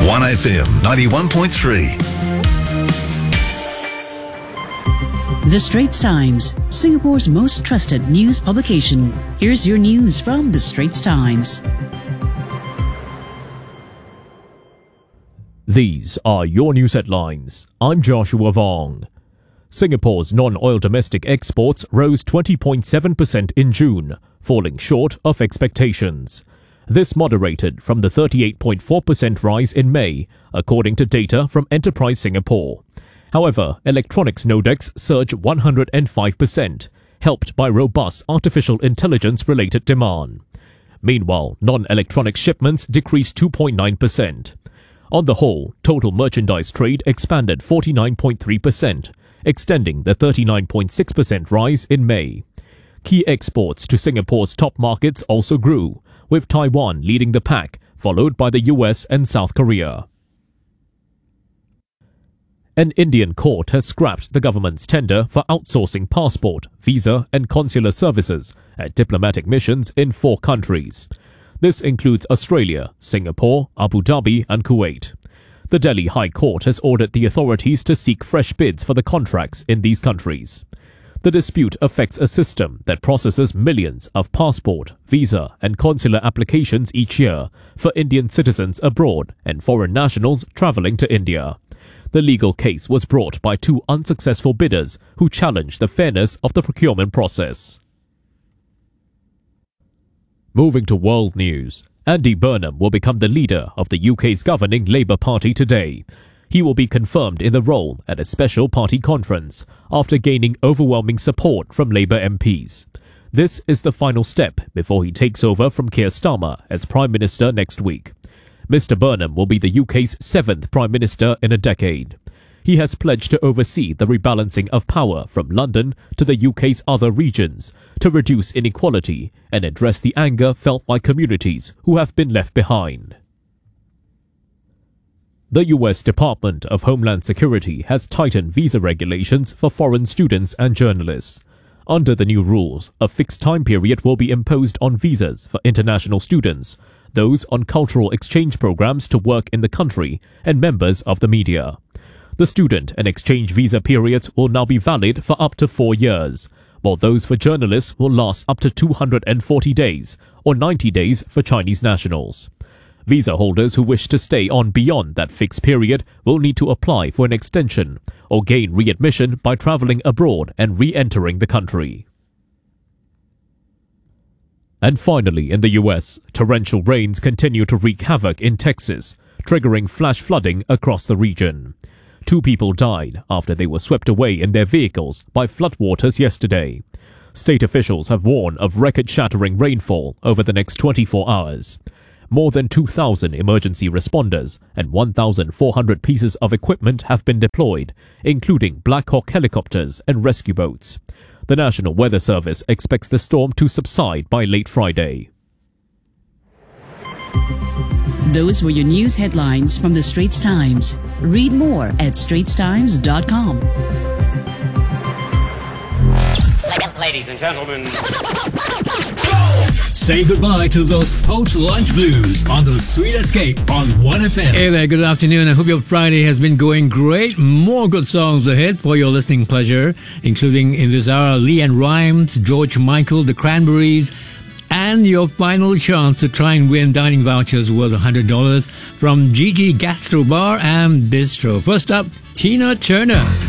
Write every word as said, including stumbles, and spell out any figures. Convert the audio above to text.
one F M ninety-one point three. The Straits Times, Singapore's most trusted news publication. Here's your news from The Straits Times. These are your news headlines. I'm Joshua Vong. Singapore's non-oil domestic exports rose twenty point seven percent in June, falling short of expectations. This moderated from the thirty-eight point four percent rise in May, according to data from Enterprise Singapore. However, electronics Nodex surged one hundred five percent, helped by robust artificial intelligence-related demand. Meanwhile, non-electronic shipments decreased two point nine percent. On the whole, total merchandise trade expanded forty-nine point three percent, extending the thirty-nine point six percent rise in May. Key exports to Singapore's top markets also grew, with Taiwan leading the pack, followed by the U S and South Korea. An Indian court has scrapped the government's tender for outsourcing passport, visa and consular services at diplomatic missions in four countries. This includes Australia, Singapore, Abu Dhabi and Kuwait. The Delhi High Court has ordered the authorities to seek fresh bids for the contracts in these countries. The dispute affects a system that processes millions of passport, visa and consular applications each year for Indian citizens abroad and foreign nationals travelling to India. The legal case was brought by two unsuccessful bidders who challenged the fairness of the procurement process. Moving to world news, Andy Burnham will become the leader of the U K's governing Labour Party today. He will be confirmed in the role at a special party conference after gaining overwhelming support from Labour M Ps. This is the final step before he takes over from Keir Starmer as Prime Minister next week. Mister Burnham will be the U K's seventh Prime Minister in a decade. He has pledged to oversee the rebalancing of power from London to the U K's other regions to reduce inequality and address the anger felt by communities who have been left behind. The U S Department of Homeland Security has tightened visa regulations for foreign students and journalists. Under the new rules, a fixed time period will be imposed on visas for international students, those on cultural exchange programs to work in the country, and members of the media. The student and exchange visa periods will now be valid for up to four years, while those for journalists will last up to two hundred forty days, or ninety days for Chinese nationals. Visa holders who wish to stay on beyond that fixed period will need to apply for an extension or gain readmission by travelling abroad and re-entering the country. And finally, in the U S, torrential rains continue to wreak havoc in Texas, triggering flash flooding across the region. Two people died after they were swept away in their vehicles by floodwaters yesterday. State officials have warned of record-shattering rainfall over the next twenty-four hours. More than two thousand emergency responders and one thousand four hundred pieces of equipment have been deployed, including Black Hawk helicopters and rescue boats. The National Weather Service expects the storm to subside by late Friday. Those were your news headlines from The Straits Times. Read more at straits times dot com. Ladies and gentlemen, say goodbye to those post-lunch blues on the Sweet Escape on one F M. Hey there, good afternoon. I hope your Friday has been going great. More good songs ahead for your listening pleasure, including in this hour, Leanne Rimes, George Michael, The Cranberries, and your final chance to try and win dining vouchers worth one hundred dollars from Gigi Gastro Bar and Bistro. First up, Tina Turner.